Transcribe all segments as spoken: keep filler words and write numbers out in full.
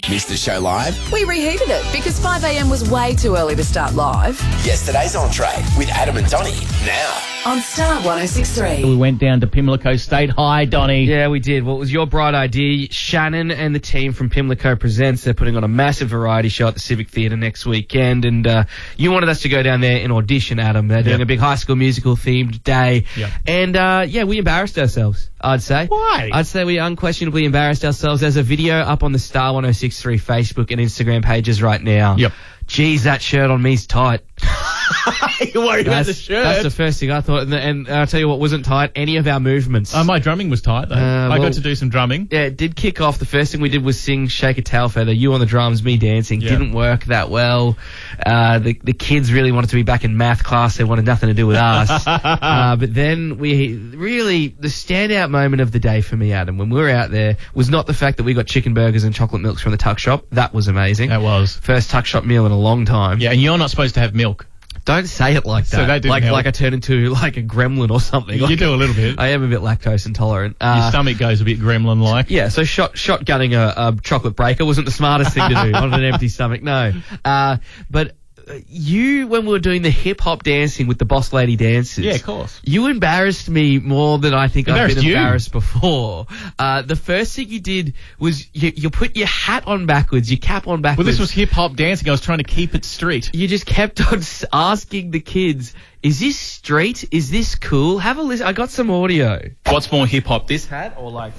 Missed the show live? We reheated it because five a m was way too early to start live. Yesterday's entree with Adam and Donnie. Now on Star one oh six point three. We went down to Pimlico State High, Donnie. Yeah, we did. Well, it was your bright idea. Shannon and the team from Pimlico Presents, they're putting on a massive variety show at the Civic Theatre next weekend, and uh, you wanted us to go down there and audition, Adam. They're doing Yep. a big High School Musical themed day. Yep. And, uh, yeah, we embarrassed ourselves, I'd say. Why? I'd say we unquestionably embarrassed ourselves. There's a video up on the Star one oh six point three Facebook and Instagram pages right now. Yep. Geez, that shirt on me's tight. You're worried about the That's, shirt. that's the first thing I thought. And, and I'll tell you what wasn't tight, any of our movements. Oh, my drumming was tight, though. Uh, I well- got to do some drumming. Yeah, it did kick off. The first thing we did was sing Shake a Tail Feather. You on the drums, me dancing. Yeah. Didn't work that well. Uh, the the kids really wanted to be back in math class. They wanted nothing to do with us. uh, but then we really, the standout moment of the day for me, Adam, when we were out there, was not the fact that we got chicken burgers and chocolate milks from the tuck shop. That was amazing. That was. First tuck shop meal in a long time. Yeah, and you're not supposed to have milk. Don't say it like that. So that didn't like help. like I turn into like a gremlin or something. You Like, do a little bit. I am a bit lactose intolerant. Your Uh, stomach goes a bit gremlin-like. Yeah, so shot shotgunning a, a chocolate breaker wasn't the smartest thing to do on an empty stomach, no. Uh, but uh, you, when we were doing the hip-hop dancing with the boss lady dancers... Yeah, of course. You embarrassed me more than I think I've Embarrassed been you. embarrassed before. Uh, the first thing you did was you, you put your hat on backwards, your cap on Well, backwards. this was hip-hop dancing. I was trying to keep it street. You just kept on s- asking the kids, is this street? Is this cool? Have a listen. I got some audio. What's more hip-hop, this hat or like...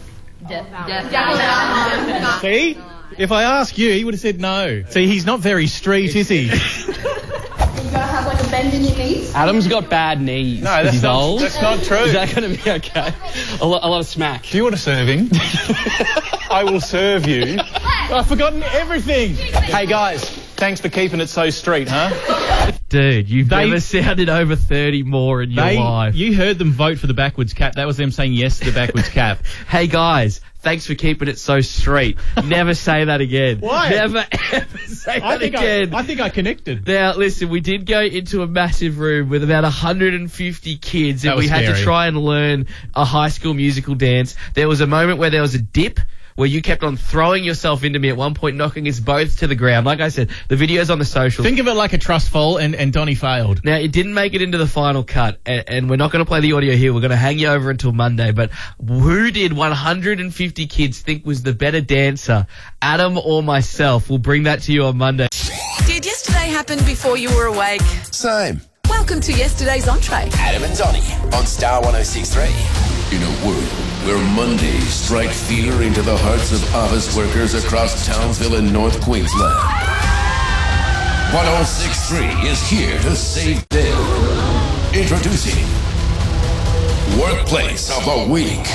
Yeah. See? If I ask you, he would have said no. See, he's not very street, is he? You gotta have like a bend in your knees. Adam's got bad knees. No, that's he's not, old. that's not true. Is that going to be okay? A lot, a lot of smack. Do you want a serving? I will serve you. I've forgotten everything. Hey, guys, thanks for keeping it so street, huh? Dude, you've They- never sounded over thirty more in your They, life. you heard them vote for the backwards cap. That was them saying yes to the backwards cap. Hey guys, thanks for keeping it so straight. Never say that again. Why? Never ever say I that think again. I, I think I connected. Now, listen, we did go into a massive room with about one hundred fifty kids, and That we was had to scary. try and learn a High School Musical dance. There was a moment where there was a dip, where you kept on throwing yourself into me at one point, knocking us both to the ground. Like I said, the video's on the socials. Think of it like a trust fall, and, and Donnie failed. Now, it didn't make it into the final cut, and, and we're not going to play the audio here. We're going to hang you over until Monday. But who did one hundred fifty kids think was the better dancer, Adam or myself? We'll bring that to you on Monday. Did yesterday happen before you were awake? Same. Welcome to yesterday's entree. Adam and Donnie on Star one oh six point three. In a world where Mondays strike fear into the hearts of office workers across Townsville and North Queensland, one oh six point three is here to save them. Introducing Workplace of the Week.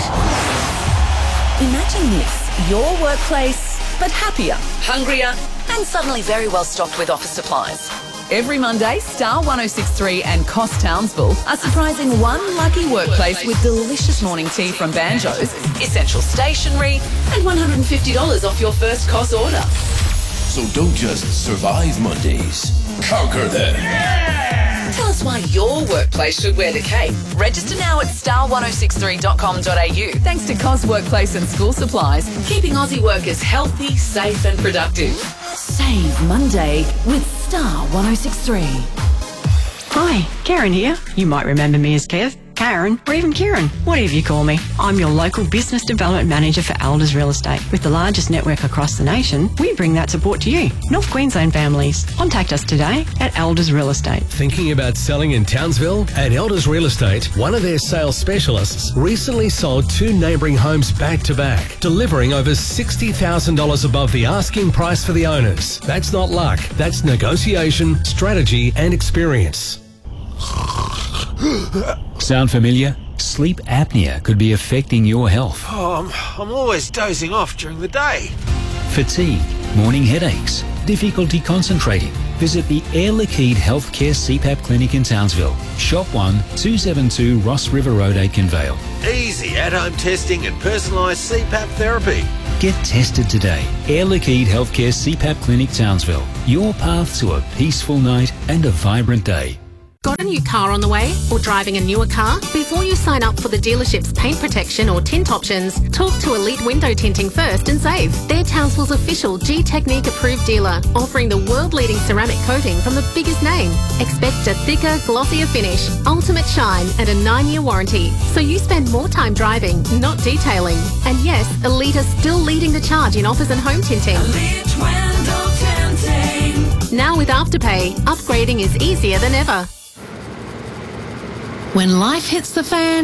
Imagine this, your workplace, but happier, hungrier, and suddenly very well stocked with office supplies. Every Monday, Star one oh six point three and Cost Townsville are surprising one lucky workplace with delicious morning tea from Banjo's, essential stationery, and one hundred fifty dollars off your first Cost order. So don't just survive Mondays, conquer them. Tell us why your workplace should wear the cape. Register now at star one oh six three dot com dot a u. Thanks to Cos Workplace and School Supplies, keeping Aussie workers healthy, safe and productive. Save Monday with Star one oh six point three. Hi, Karen here. You might remember me as Kev, Karen, or even Kieran, whatever you call me. I'm your local business development manager for Elders Real Estate. With the largest network across the nation, we bring that support to you, North Queensland families. Contact us today at Elders Real Estate. Thinking about selling in Townsville? At Elders Real Estate, one of their sales specialists recently sold two neighbouring homes back to back, delivering over sixty thousand dollars above the asking price for the owners. That's not luck, that's negotiation, strategy and experience. Sound familiar? Sleep apnea could be affecting your health. Oh, I'm, I'm always dozing off during the day. Fatigue, morning headaches, difficulty concentrating. Visit the Air Liquide Healthcare C PAP Clinic in Townsville. Shop one, two seventy-two Ross River Road, Aikenvale. Easy at-home testing and personalised C PAP therapy. Get tested today. Air Liquide Healthcare C PAP Clinic, Townsville. Your path to a peaceful night and a vibrant day. Got a new car on the way or driving a newer car? Before you sign up for the dealership's paint protection or tint options, talk to Elite Window Tinting first and save. They're Townsville's official G-Technique approved dealer, offering the world-leading ceramic coating from the biggest name. Expect a thicker, glossier finish, ultimate shine and a nine-year warranty. So you spend more time driving, not detailing. And yes, Elite are still leading the charge in offers and home tinting. Elite Window Tinting. Now with Afterpay, upgrading is easier than ever. When life hits the fan,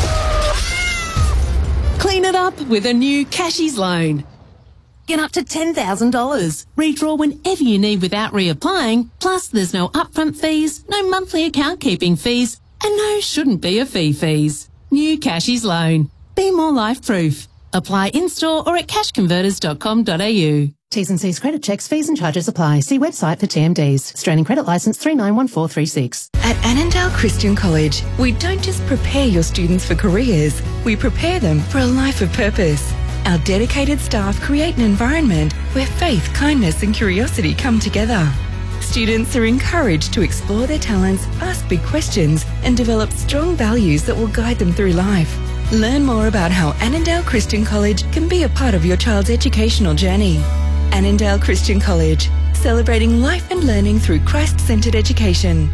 clean it up with a new Cashies loan. Get up to ten thousand dollars. Redraw whenever you need without reapplying. Plus, there's no upfront fees, no monthly account keeping fees, and no shouldn't be a fee fees. New Cashies loan. Be more life-proof. Apply in-store or at cash converters dot com dot a u. T's and C's credit checks, fees and charges apply. See website for T M Ds. Australian Credit Licence three nine one four three six. At Annandale Christian College, we don't just prepare your students for careers, we prepare them for a life of purpose. Our dedicated staff create an environment where faith, kindness and curiosity come together. Students are encouraged to explore their talents, ask big questions and develop strong values that will guide them through life. Learn more about how Annandale Christian College can be a part of your child's educational journey. Annandale Christian College, celebrating life and learning through Christ-centred education.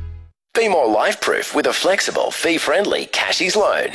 Be more life-proof with a flexible, fee-friendly Cashies loan.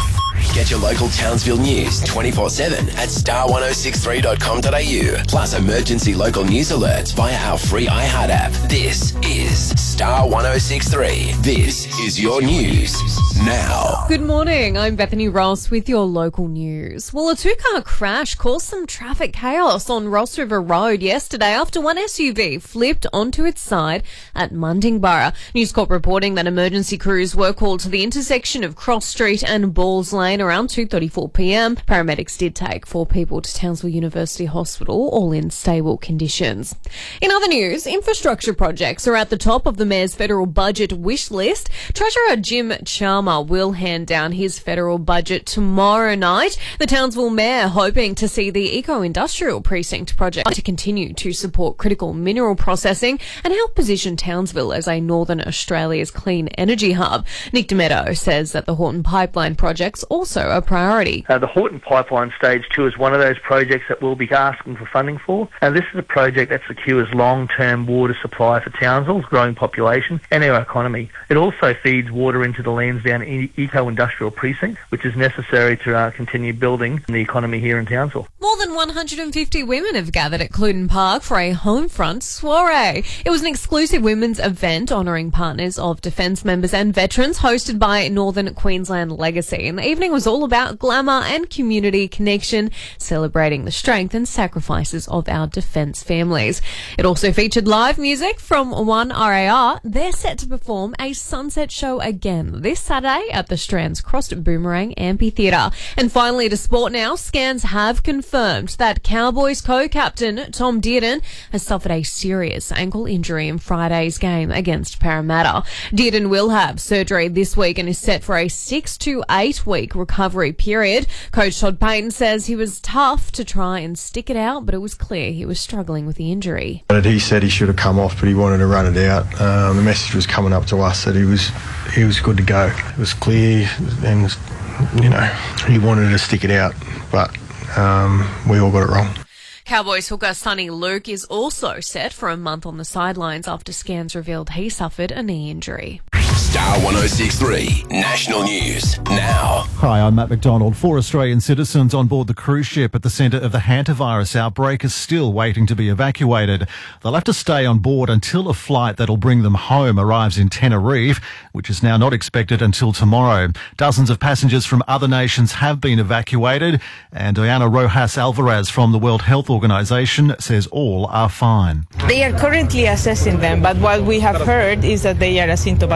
Get your local Townsville news twenty-four seven at star ten sixty-three dot com dot a u. Plus emergency local news alerts via our free iHeart app. This is Star ten sixty-three. This is your news now. Good morning. I'm Bethany Ross with your local news. Well, a two-car crash caused some traffic chaos on Ross River Road yesterday after one S U V flipped onto its side at Mundingborough. News Corp reporting that emergency crews were called to the intersection of Cross Street and Balls Lane around two thirty-four p m. Paramedics did take four people to Townsville University Hospital, all in stable conditions. In other news, infrastructure projects are at the top of the Mayor's federal budget wish list. Treasurer Jim Chalmer will hand down his federal budget tomorrow night. The Townsville Mayor hoping to see the Eco-Industrial Precinct project to continue to support critical mineral processing and help position Townsville as a Northern Australia's clean energy hub. Nick Demeto says that the Horton Pipeline project's also a priority. Uh, the Horton Pipeline Stage two is one of those projects that we'll be asking for funding for. And this is a project that secures long-term water supply for Townsville's growing population and our economy. It also feeds water into the Lansdowne e- Eco-Industrial Precinct, which is necessary to uh, continue building the economy here in Townsville. More than one hundred fifty women have gathered at Cluden Park for a Homefront soiree. It was an exclusive women's event honouring partners of Defence members and veterans hosted by Northern Queensland Legacy. And the evening was all about glamour and community connection, celebrating the strength and sacrifices of our defence families. It also featured live music from one R A R. They're set to perform a sunset show again this Saturday at the Strands Crossed Boomerang Amphitheatre. And finally to sport now, scans have confirmed that Cowboys co-captain Tom Dearden has suffered a serious ankle injury in Friday's game against Parramatta. Dearden will have surgery this week and is set for a six to eight week recovery period. Coach Todd Payton says he was tough to try and stick it out, but it was clear he was struggling with the injury. He said he should have come off, but he wanted to run it out. Um, the message was coming up to us that he was he was good to go. It was clear, and you know he wanted to stick it out, but um, we all got it wrong. Cowboys hooker Sonny Luke is also set for a month on the sidelines after scans revealed he suffered a knee injury. Star ten sixty-three National News now. Hi, I'm Matt McDonald. Four Australian citizens on board the cruise ship at the centre of the hantavirus outbreak are still waiting to be evacuated. They'll have to stay on board until a flight that'll bring them home arrives in Tenerife, which is now not expected until tomorrow. Dozens of passengers from other nations have been evacuated, and Diana Rojas Alvarez from the World Health Organization says all are fine. They are currently assessing them, but what we have heard is that they are asymptomatic. They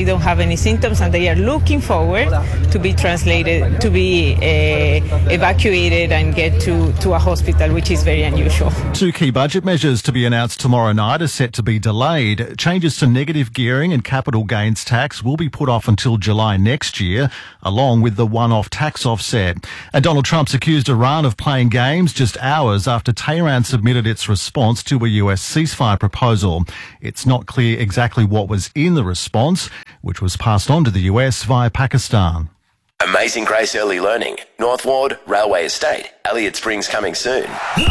don't have any symptoms, and they are looking forward to be translated, to be uh, evacuated and get to, to a hospital, which is very unusual. Two key budget measures to be announced tomorrow night are set to be delayed. Changes to negative gearing and capital gains tax will be put off until July next year, along with the one-off tax offset. And Donald Trump's accused Iran of playing games just hours after Tehran submitted its response to a U S ceasefire proposal. It's not clear exactly what was in the response, which was passed on to the U S via Pakistan. Amazing Grace Early Learning, North Ward, Railway Estate, Elliott Springs coming soon.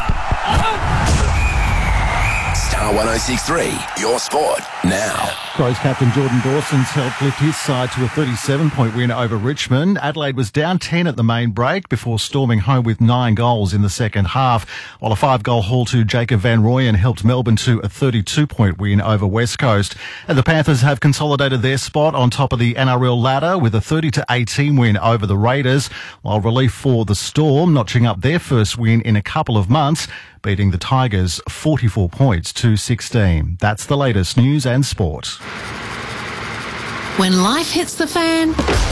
Star one oh six point three, your sport now. Crows captain Jordan Dawson's helped lift his side to a thirty-seven point win over Richmond. Adelaide was down ten at the main break before storming home with nine goals in the second half, while a five-goal haul to Jacob Van Rooyen helped Melbourne to a thirty-two point win over West Coast. And the Panthers have consolidated their spot on top of the N R L ladder with a thirty to eighteen win over the Raiders, while relief for the Storm notching up their first win in a couple of months, beating the Tigers forty-four points to sixteen. That's the latest news and sport. When life hits the fan,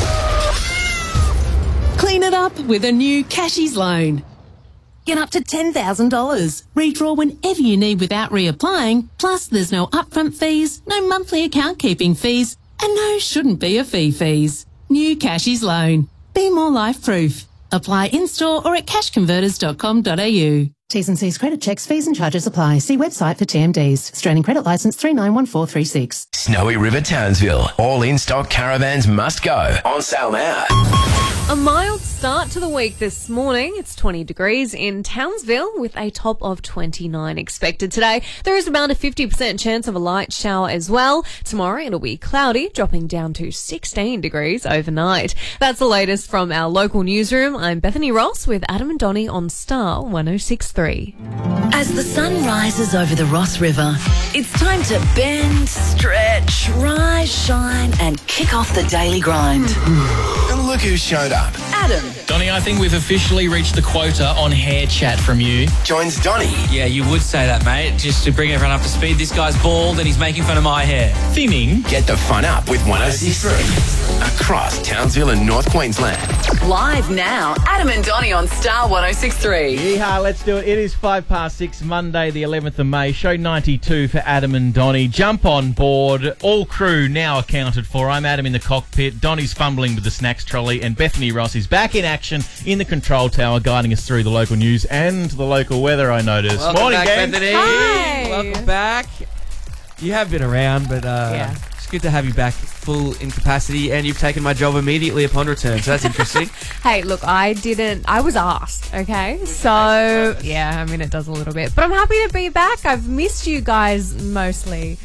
clean it up with a new Cashies loan. Get up to ten thousand dollars. Redraw whenever you need without reapplying. Plus, there's no upfront fees, no monthly account keeping fees, and no shouldn't be a fee fees. New Cashies loan. Be more life proof. Apply in-store or at cash converters dot com dot a u. T's and C's credit checks, fees and charges apply. See website for T M Ds. Australian credit licence three nine one four three six. Snowy River Townsville. All in-stock caravans must go. On sale now. A mild start to the week this morning. It's twenty degrees in Townsville with a top of twenty-nine expected today. There is about a fifty percent chance of a light shower as well. Tomorrow it'll be cloudy, dropping down to sixteen degrees overnight. That's the latest from our local newsroom. I'm Bethany Ross with Adam and Donnie on Star one oh six point three. As the sun rises over the Ross River, it's time to bend, stretch, rise, shine, and kick off the daily grind. And look who showed up. Adam. Donnie, I think we've officially reached the quota on hair chat from you. Joins Donnie. Yeah, you would say that, mate. Just to bring everyone up to speed, this guy's bald and he's making fun of my hair. Thinning. Get the fun up with one oh six point three. Across Townsville and North Queensland. Live now, Adam and Donnie on Star one oh six point three. Yeehaw, let's do it. It is five past six, Monday the eleventh of May. Show ninety-two for Adam and Donnie. Jump on board. All crew now accounted for. I'm Adam in the cockpit. Donnie's fumbling with the snacks trolley. And Bethany Ross is back in action in the control tower, guiding us through the local news and the local weather, I noticed. Welcome Morning, back, gang. Bethany. Hi. Welcome back. You have been around, but uh, Yeah. it's good to have you back full in capacity, and you've taken my job immediately upon return, so that's interesting. Hey, look, I didn't, I was asked, okay? So, yeah, I mean, it does a little bit. But I'm happy to be back. I've missed you guys mostly.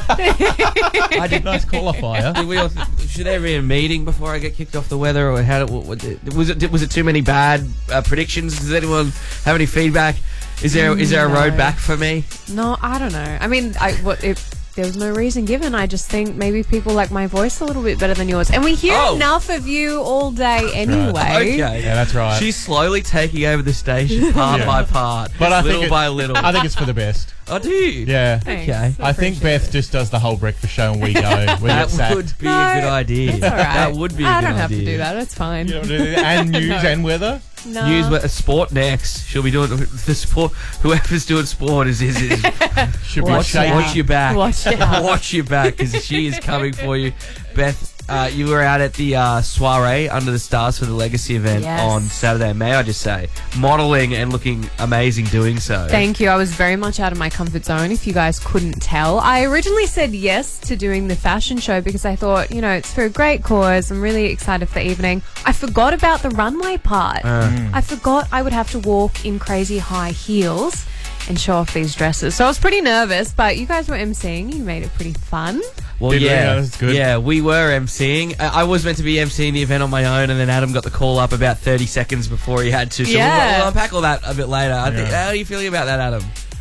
I did nice qualifier. Did we all, should there be a meeting before I get kicked off the weather, or how? What, what, was it? Was it too many bad uh, predictions? Does anyone have any feedback? Is there is there a road back for me? No, I don't know. I mean, I what if there was no reason given. I just think maybe people like my voice a little bit better than yours. And we hear Oh. enough of you all day anyway. Okay. Yeah, that's right. She's slowly taking over the station part Yeah. by part, But I little think it- by little. I think it's for the best. Oh, do you? Yeah. Thanks. Okay. I think Beth just does the whole breakfast show and we go. We That get sacked. would be No, a good idea. It's all right. That would be a I good don't have idea. to do that. It's fine. You know, and news No. and weather. No. News, but a sport next. She'll be doing the sport. Whoever's doing sport is is, is Should be Watch watch, shaking. out. watch your back. Watch out. Watch your back, because she is coming for you, Beth. Uh, you were out at the uh, soiree under the stars for the Legacy event Yes. on Saturday. May I just say, modelling and looking amazing doing so. Thank you. I was very much out of my comfort zone, if you guys couldn't tell. I originally said yes to doing the fashion show because I thought, you know, it's for a great cause. I'm really excited for the evening. I forgot about the runway part. Uh. I forgot I would have to walk in crazy high heels and show off these dresses. So I was pretty nervous, but you guys were emceeing. You made it pretty fun. Well, Did we? yeah, Yeah, that's good. yeah, we were emceeing. I I was meant to be emceeing the event on my own, and then Adam got the call up about thirty seconds before he had to. So Yeah. we'll, we'll unpack all that a bit later. I think, Yeah. how are you feeling about that, Adam?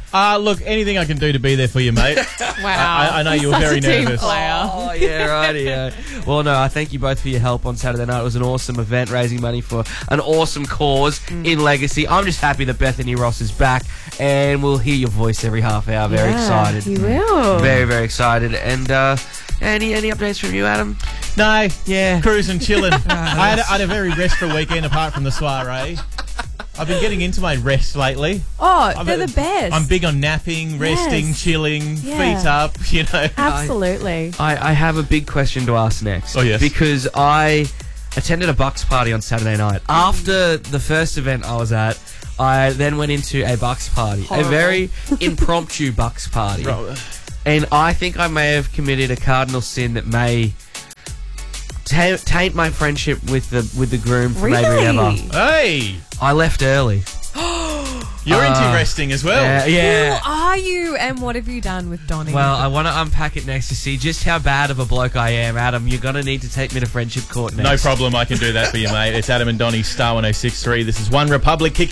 Uh, look, anything I can do to be there for you, mate. Wow. I, I know He's you were such very a team nervous. player. Oh, yeah, right, yeah. Well, no, I thank you both for your help on Saturday night. It was an awesome event, raising money for an awesome cause in Legacy. I'm just happy that Bethany Ross is back, and we'll hear your voice every half hour. Very Yeah, excited. you will. Very, very excited. And, uh, any any updates from you, Adam? No, Yeah. cruising, chilling. I, had a, I had a very restful weekend apart from the soiree. I've been getting into my rest lately. Oh, I'm they're a- the best. I'm big on napping, resting, Yes. chilling, Yeah. feet up, you know. Absolutely. I, I have a big question to ask next. Oh, yes. Because I attended a Bucks party on Saturday night. After the first event I was at, I then went into a Bucks party. Horrible. A very impromptu Bucks party. Bro. And I think I may have committed a cardinal sin that may ta- taint my friendship with the with the groom for maybe Really? ever. Hey, I left early. you're into Uh, resting as well. Yeah, yeah. Who are you and what have you done with Donnie? Well, I want to unpack it next to see just how bad of a bloke I am. Adam, you're going to need to take me to Friendship Court next. No problem, I can do that for you, mate. It's Adam and Donnie, Star one oh six point three. This is One Republic. Kick